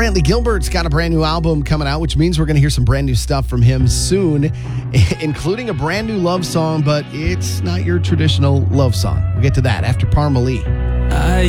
Brantley Gilbert's got a brand new album coming out, which means we're going to hear some brand new stuff from him soon, including a brand new love song, but it's not your traditional love song. We'll get to that after Parmalee. I